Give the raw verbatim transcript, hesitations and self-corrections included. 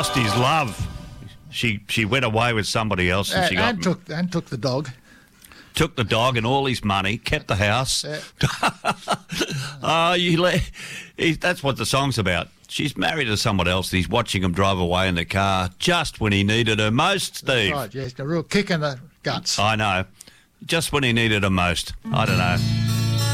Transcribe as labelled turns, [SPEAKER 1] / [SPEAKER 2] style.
[SPEAKER 1] lost his love. She she went away with somebody else, and
[SPEAKER 2] Uh,
[SPEAKER 1] she got
[SPEAKER 2] and took and took the dog.
[SPEAKER 1] took the dog and all his money, kept the house. Oh, you let, he, that's what the song's about. She's married to someone else, and he's watching him drive away in the car just when he needed her most, Steve.
[SPEAKER 2] Right, yes, a real kick in the guts.
[SPEAKER 1] I know. Just when he needed her most. I don't know.